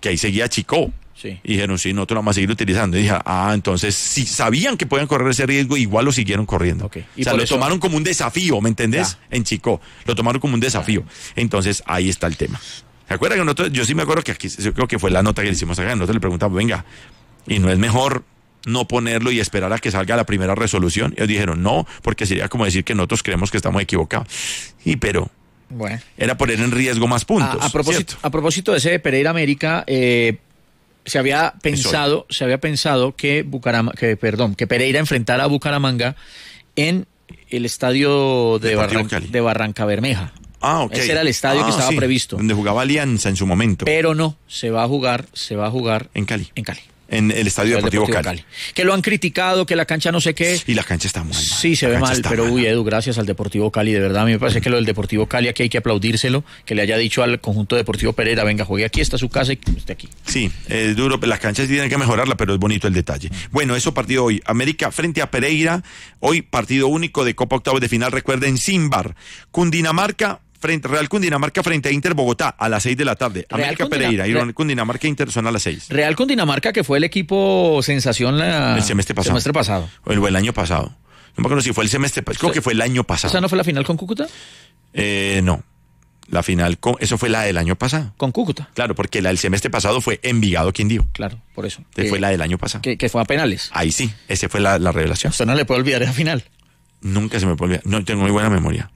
que ahí seguía Chico. Sí. Y dijeron, sí, nosotros lo vamos a seguir utilizando. Y dije, entonces, si sabían que podían correr ese riesgo, igual lo siguieron corriendo. Okay. O sea, lo tomaron como un desafío, ¿me entendés? Ya. En Chico, lo tomaron como un desafío. Entonces, ahí está el tema. ¿Se acuerdan que nosotros, yo sí me acuerdo que aquí, yo creo que fue la nota que le hicimos acá, nosotros le preguntamos, venga, ¿y no es mejor no ponerlo y esperar a que salga la primera resolución? Y ellos dijeron, no, porque sería como decir que nosotros creemos que estamos equivocados. Y pero... Bueno. Era poner en riesgo más puntos. A propósito de ese de Pereira América, se había pensado que Pereira enfrentara a Bucaramanga en el estadio de Barranca Bermeja. Ok. Ese era el estadio que estaba previsto. Donde jugaba Alianza en su momento. Pero no, se va a jugar en Cali. En Cali. En el Estadio Deportivo Cali. Que lo han criticado, que la cancha no sé qué. Y la cancha está muy mal. Sí, se ve mal, pero Edu, gracias al Deportivo Cali, de verdad, a mí me parece que lo del Deportivo Cali aquí hay que aplaudírselo, que le haya dicho al conjunto Deportivo Pereira, venga, juegue aquí, está su casa y esté aquí. Sí, es duro, las canchas sí tienen que mejorarla, pero es bonito el detalle. Bueno, eso partido hoy. América frente a Pereira, hoy partido único de Copa Octavos de Final, recuerden, Simbar. Real Cundinamarca frente a Inter Bogotá a las 6 de la tarde. América Pereira y Cundinamarca Inter son a las 6. Real Cundinamarca, que fue el equipo sensación el semestre pasado. O el año pasado. No me acuerdo si fue el semestre, creo que fue el año pasado. ¿Esa no fue la final con Cúcuta? No. La final, eso fue la del año pasado. ¿Con Cúcuta? Claro, porque la del semestre pasado fue Envigado Quindío. Claro, por eso. Fue la del año pasado. Que fue a penales. Ahí sí, esa fue la revelación. Usted no le puede olvidar esa final. Nunca se me puede olvidar. No tengo muy buena memoria.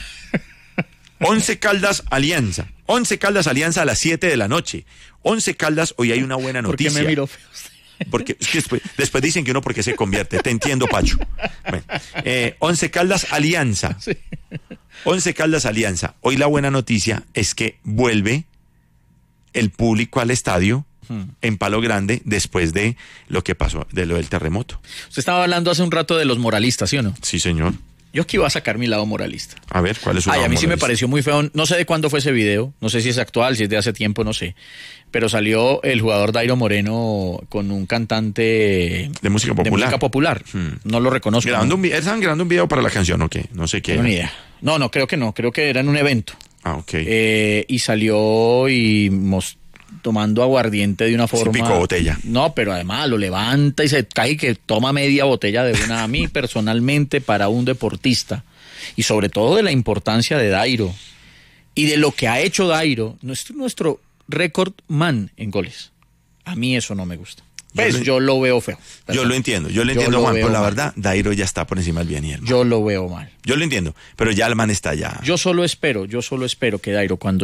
11 Caldas Alianza. 11 Caldas Alianza a las 7 de la noche. 11 Caldas, hoy hay una buena noticia. ¿Por qué me miró feo usted? Porque es que después dicen que uno porque se convierte. Te entiendo, Pacho. Bueno, 11 Caldas Alianza. Sí. 11 Caldas Alianza. Hoy la buena noticia es que vuelve el público al estadio en Palo Grande después de lo que pasó, de lo del terremoto. Usted estaba hablando hace un rato de los moralistas, ¿sí o no? Sí, señor. Yo aquí iba a sacar mi lado moralista. A ver, ¿cuál es su lado a mí moralista? Sí me pareció muy feo. No sé de cuándo fue ese video. No sé si es actual, si es de hace tiempo, no sé. Pero salió el jugador Dairo Moreno con un cantante de música popular. No lo reconozco. ¿Estaban grabando un video para la canción o qué? No sé qué. No, ni idea. No, creo que no. Creo que era en un evento. Ok. Y salió y tomando aguardiente de una forma... Sí, picó botella. No, pero además lo levanta y se cae y que toma media botella de una. A mí personalmente, para un deportista, y sobre todo de la importancia de Dairo, y de lo que ha hecho Dairo, nuestro récord man en goles. A mí eso no me gusta. Pues yo lo veo feo. Yo lo entiendo, Juan, pero la verdad, Dairo ya está por encima del bien y el mal. Yo lo veo mal. Yo lo entiendo, pero ya el man está ya. Yo solo espero que Dairo, cuando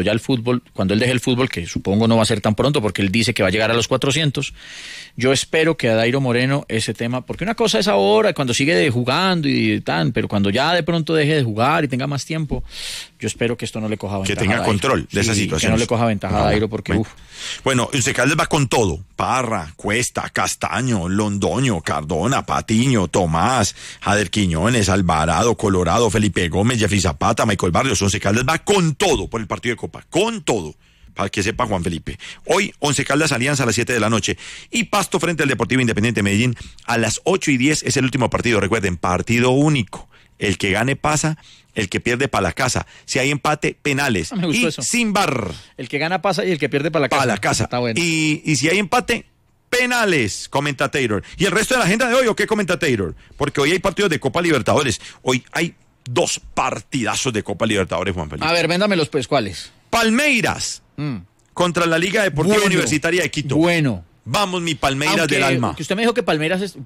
él deje el fútbol, que supongo no va a ser tan pronto porque él dice que va a llegar a los 400, yo espero que a Dairo Moreno ese tema, porque una cosa es ahora, cuando sigue jugando y tan, pero cuando ya de pronto deje de jugar y tenga más tiempo, yo espero que esto no le coja ventaja. Que tenga control de esa situación. Que no le coja ventaja a Dairo porque Bueno, Once Caldas va con todo. Parra, Cuesta, Castaño, Londoño, Cardona, Patiño, Tomás, Jader Quiñones, Alvarado, Colorado, Felipe Gómez, Jeffrey Zapata, Michael Barrios. Once Caldas va con todo por el partido de Copa, con todo. Para que sepa Juan Felipe. Hoy, Once Caldas Alianza a las 7 de la noche. Y Pasto frente al Deportivo Independiente Medellín a las 8:10 es el último partido. Recuerden, partido único. El que gane pasa, el que pierde para la casa. Si hay empate, penales. Me gustó y eso. sin bar. El que gana pasa y el que pierde para la casa. Para la casa. Está bueno. Y si hay empate, penales, comenta Taylor. ¿Y el resto de la agenda de hoy o qué comenta Taylor? Porque hoy hay partidos de Copa Libertadores. Hoy hay 2 partidazos de Copa Libertadores, Juan Felipe. A ver, véndamelos pues, ¿cuáles? Palmeiras contra la Liga Deportiva Universitaria de Quito. Bueno. Vamos, mi Palmeiras del alma. Que usted me dijo que Palmeiras